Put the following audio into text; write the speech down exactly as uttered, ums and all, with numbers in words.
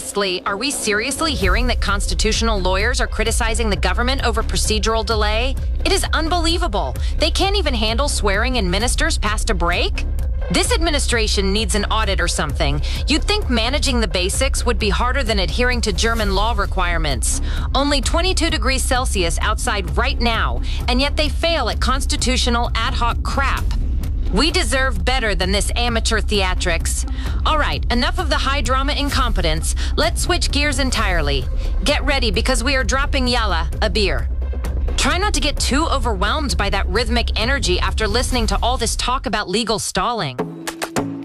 honestly, are we seriously hearing that constitutional lawyers are criticizing the government over procedural delay? It is unbelievable. They can't even handle swearing in ministers past a break? This administration needs an audit or something. You'd think managing the basics would be harder than adhering to German law requirements. Only twenty-two degrees Celsius outside right now, and yet they fail at constitutional ad hoc crap. We deserve better than this amateur theatrics. All right, enough of the high drama incompetence. Let's switch gears entirely. Get ready because we are dropping Yalla, a beer. Try not to get too overwhelmed by that rhythmic energy after listening to all this talk about legal stalling.